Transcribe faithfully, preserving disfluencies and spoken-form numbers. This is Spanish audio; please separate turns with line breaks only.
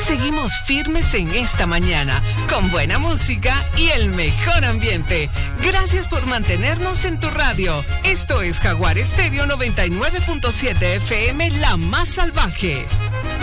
seguimos firmes en esta mañana, con buena música y el mejor ambiente. Gracias por mantenernos en tu radio. Esto es Jaguar Estéreo noventa y nueve punto siete F M, la más salvaje.